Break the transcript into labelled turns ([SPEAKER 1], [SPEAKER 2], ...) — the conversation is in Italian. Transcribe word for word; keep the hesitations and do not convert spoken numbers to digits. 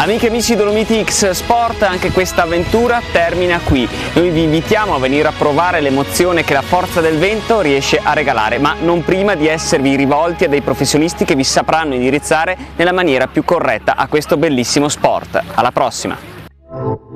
[SPEAKER 1] Amiche e amici di Dolomiti X Sport, anche questa avventura termina qui. Noi vi invitiamo a venire a provare l'emozione che la forza del vento riesce a regalare, ma non prima di esservi rivolti a dei professionisti che vi sapranno indirizzare nella maniera più corretta a questo bellissimo sport. Alla prossima!